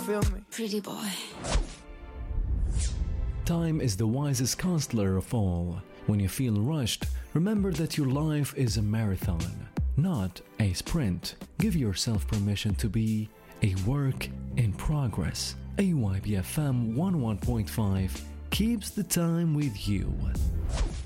feel me? Pretty boy. Time is the wisest counselor of all. When you feel rushed, remember that your life is a marathon, not a sprint. Give yourself permission to be a work in progress. AYB FM 101.5 keeps the time with you.